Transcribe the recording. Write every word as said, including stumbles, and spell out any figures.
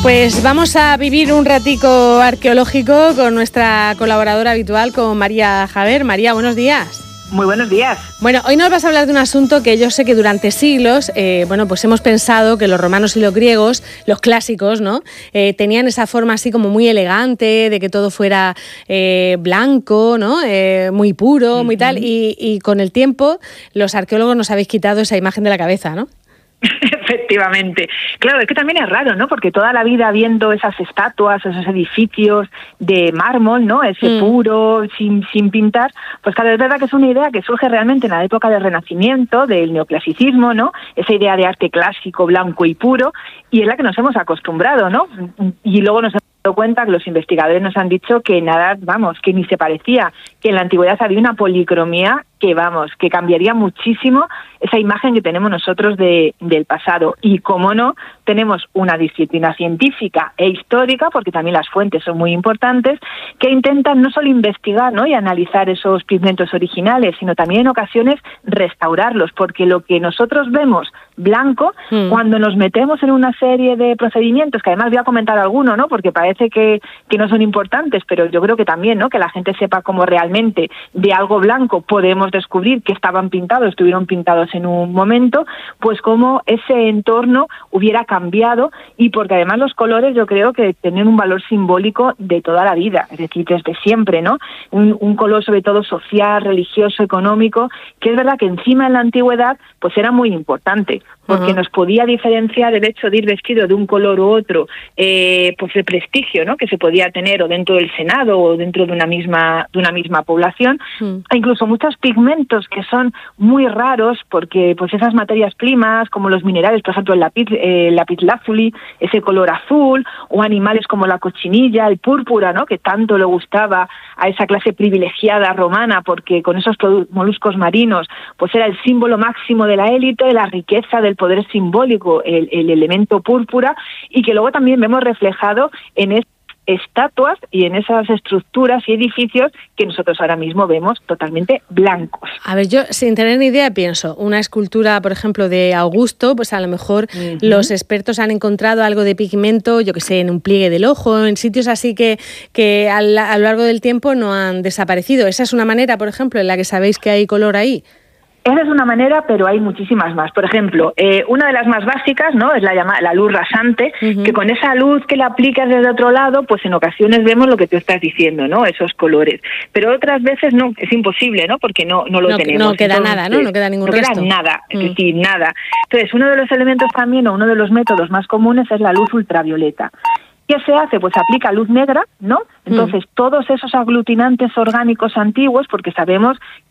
Pues vamos a vivir un ratico arqueológico con nuestra colaboradora habitual, con María Javer. María, buenos días. Muy buenos días. Bueno, hoy nos vas a hablar de un asunto que yo sé que durante siglos, eh, bueno, pues hemos pensado que los romanos y los griegos, los clásicos, ¿no? Eh, tenían esa forma así como muy elegante, de que todo fuera eh, blanco, ¿no? Eh, muy puro, uh-huh. muy tal. Y, y con el tiempo, los arqueólogos nos habéis quitado esa imagen de la cabeza, ¿no? Efectivamente. Claro, es que también es raro, ¿no? Porque toda la vida viendo esas estatuas, esos edificios de mármol, ¿no? Ese mm. puro, sin, sin pintar, pues claro, es verdad que es una idea que surge realmente en la época del Renacimiento, del neoclasicismo, ¿no? Esa idea de arte clásico, blanco y puro, y es la que nos hemos acostumbrado, ¿no? Y luego nos hemos dado cuenta que los investigadores nos han dicho que nada, vamos, que ni se parecía, que en la antigüedad había una policromía que, vamos, que cambiaría muchísimo esa imagen que tenemos nosotros de, del pasado. Y, como no, tenemos una disciplina científica e histórica, porque también las fuentes son muy importantes, que intentan no solo investigar, ¿no? y analizar esos pigmentos originales, sino también en ocasiones restaurarlos, porque lo que nosotros vemos blanco, mm. cuando nos metemos en una serie de procedimientos, que además voy a comentar alguno, ¿no? porque parece que, que no son importantes, pero yo creo que también, ¿no? que la gente sepa cómo realmente de algo blanco podemos descubrir que estaban pintados, estuvieron pintados en un momento, pues cómo ese entorno hubiera cambiado, y porque además los colores yo creo que tienen un valor simbólico de toda la vida, es decir, desde siempre, ¿no? Un, un color sobre todo social, religioso, económico, que es verdad que encima en la antigüedad pues era muy importante, porque uh-huh. nos podía diferenciar el hecho de ir vestido de un color u otro, eh, pues el prestigio, ¿no? que se podía tener o dentro del Senado o dentro de una misma de una misma población, uh-huh. e incluso muchos pigmentos que son muy raros, porque pues esas materias primas como los minerales, por ejemplo el lápiz, eh, el lapislázuli, ese color azul, o animales como la cochinilla, el púrpura, ¿no? que tanto le gustaba a esa clase privilegiada romana, porque con esos moluscos marinos pues era el símbolo máximo de la élite, de la riqueza, del poder simbólico, el, el elemento púrpura, y que luego también vemos reflejado en estas estatuas y en esas estructuras y edificios que nosotros ahora mismo vemos totalmente blancos. A ver, yo sin tener ni idea pienso, una escultura, por ejemplo, de Augusto, pues a lo mejor uh-huh. los expertos han encontrado algo de pigmento, yo que sé, en un pliegue del ojo, en sitios así que, que a, la, a lo largo del tiempo no han desaparecido. ¿Esa es una manera, por ejemplo, en la que sabéis que hay color ahí? Esa es una manera, pero hay muchísimas más. Por ejemplo, eh, una de las más básicas, ¿no? es la llamada la luz rasante, uh-huh. que con esa luz que la aplicas desde otro lado, pues en ocasiones vemos lo que tú estás diciendo, ¿no? Esos colores. Pero otras veces no, es imposible, ¿no? Porque no, no lo no, tenemos. No queda Entonces, nada, ¿no? No queda ningún no resto. No queda nada, es mm. decir, nada. Entonces, uno de los elementos también, o uno de los métodos más comunes es la luz ultravioleta. ¿Qué se hace? Pues se aplica luz negra, ¿no? Entonces, mm. todos esos aglutinantes orgánicos antiguos, porque sabemos